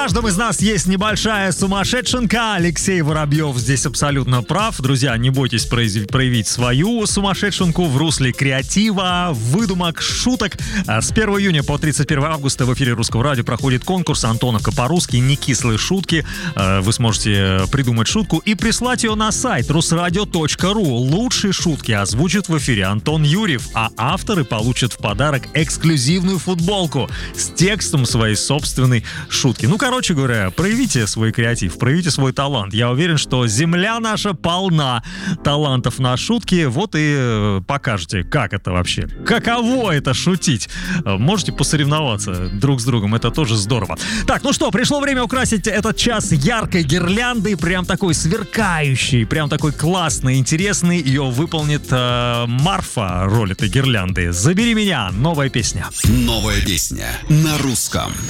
каждом из нас есть небольшая сумасшедшенка. Алексей Воробьев здесь абсолютно прав. Друзья, не бойтесь проявить свою сумасшедшенку в русле креатива, выдумок, шуток. С 1 июня по 31 августа в эфире Русского радио проходит конкурс «Антоновка по-русски. Некислые шутки». Вы сможете придумать шутку и прислать ее на сайт rusradio.ru. Лучшие шутки озвучит в эфире Антон Юрьев, а авторы получат в подарок эксклюзивную футболку с текстом своей собственной шутки. Ну, короче говоря, проявите свой креатив, проявите свой талант. Я уверен, что земля наша полна талантов на шутки. Вот и покажете, как это вообще. Каково это шутить? Можете посоревноваться друг с другом, это тоже здорово. Так, ну что, пришло время украсить этот час яркой гирляндой, прям такой сверкающий, прям такой классный, интересный. Ее выполнит Марфа, роль этой гирлянды. «Забери меня», новая песня. Новая песня на русском.